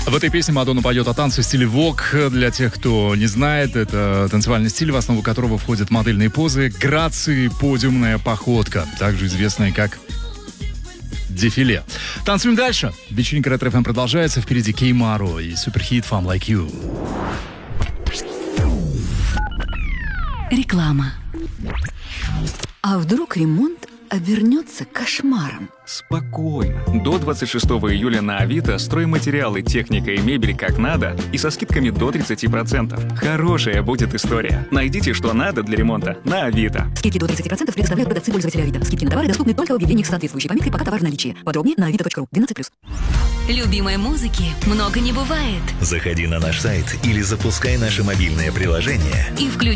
В этой песне Мадонна поет о танце в стиле вок. Для тех, кто не знает, это танцевальный стиль, в основу которого входят модельные позы, грации, подиумная походка, также известная как дефиле. Танцуем дальше. Вечеринка Ретро ФМ продолжается. Впереди Кеймаро и суперхит Fun Like You. Реклама. А вдруг ремонт обернется кошмаром? Спокойно. До 26 июля на Авито стройматериалы, техника и мебель как надо и со скидками до 30%. Хорошая будет история. Найдите, что надо для ремонта на Авито. Скидки до 30% предоставляют продавцы пользователя Авито. Скидки на товары доступны только в объявлениях с соответствующей пометкой «Пока товар в наличии». Подробнее на avito.ru. 12+. Любимой музыки много не бывает. Заходи на наш сайт или запускай наше мобильное приложение И включи